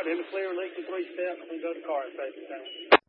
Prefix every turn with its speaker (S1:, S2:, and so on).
S1: In the clear, leak and 3 steps, we go to car at Safety Center.